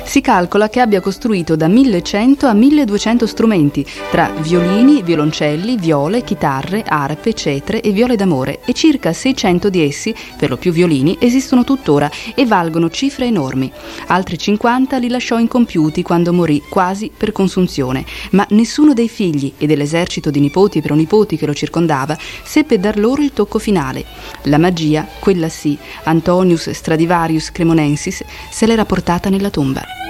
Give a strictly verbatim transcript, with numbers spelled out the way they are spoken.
Si calcola che abbia costruito da millecento a milleduecento strumenti, tra violini, violoncelli, viole, chitarre, arpe, cetre e viole d'amore, e circa seicento di essi, per lo più violini, esistono tuttora e valgono cifre enormi. Altri cinquanta li lasciò incompiuti quando morì, quasi per consunzione, ma nessuno dei figli e dell'esercito di nipoti e pronipoti che lo circondava seppe dar loro il tocco finale. La magia, quella sì, Antonius Stradivarius Cremonensis, se l'era portata nella tomba.